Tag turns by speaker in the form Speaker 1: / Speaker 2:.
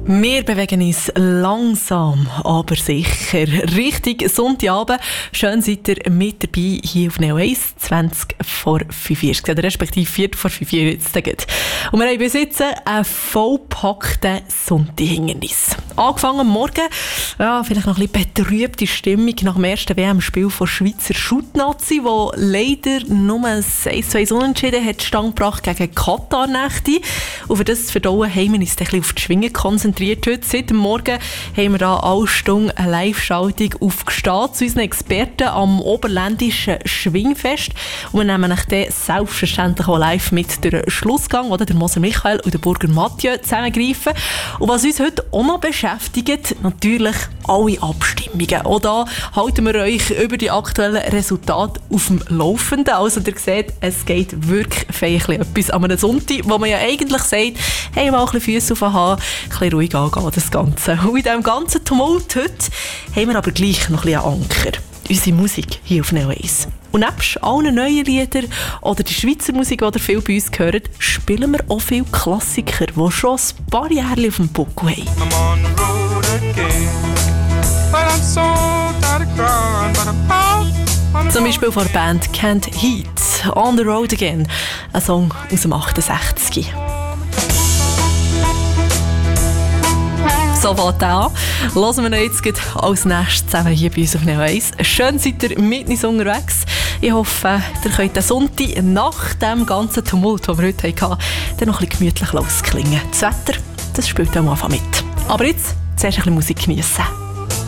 Speaker 1: Wir bewegen uns langsam, aber sicher. Richtig Sonntagabend. Schön seid ihr mit dabei hier auf Neo 1, 20 vor 45, respektive 4 vor 5 jetzt. Und wir haben bis jetzt einen vollpackten Sonntag hinter uns. Angefangen am Morgen, ja, vielleicht noch ein bisschen betrübte Stimmung nach dem ersten WM-Spiel von Schweizer Schuttnazi, wo leider nur 1-2 Unentschieden hat Stand gebracht gegen Katar-Nächte. Und für das Verdauen haben wir uns ein bisschen auf die Schwingen konzentriert. Heute, seit dem Morgen, haben wir da alle Stunden eine Live-Schaltung aufgestanden zu unseren Experten am Oberländischen Schwingfest. Und wir nehmen euch dann selbstverständlich auch live mit durch den Schlussgang, oder der Moser Michael und der Burger Mathieu zusammengreifen. Und was uns heute auch noch beschäftigt, natürlich alle Abstimmungen. Auch da halten wir euch über die aktuellen Resultate auf dem Laufenden. Also ihr seht, es geht wirklich feierlich etwas an einem Sonntag, wo man ja eigentlich sagt, hey, mal ein bisschen Füsse auf den Hahn, ein bisschen ruhig angehen, das Ganze. Und in diesem ganzen Tumult heute haben wir aber gleich noch ein bisschen einen Anker. Unsere Musik hier auf Neo 1. Und nebst allen neuen Liedern oder die Schweizer Musik, die ihr viel bei uns hört, spielen wir auch viele Klassiker, die schon ein paar Jahre auf dem Buckel haben. Zum Beispiel von der Band Can't Heat, On the Road Again, ein Song aus dem 68. So fängt an. Hören wir jetzt als nächstes zusammen hier bei uns auf Neo 1. Schön seid ihr mit uns unterwegs. Ich hoffe, ihr könnt den Sonntag nach dem ganzen Tumult, den wir heute hatten, dann noch ein bisschen gemütlich losklingen. Das Wetter, das spielt auch am Anfang mit. Aber jetzt zuerst ein bisschen Musik geniessen.